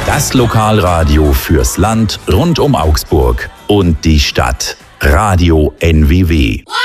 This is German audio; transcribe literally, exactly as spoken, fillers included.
Das Lokalradio fürs Land rund um Augsburg und die Stadt. Radio N W W.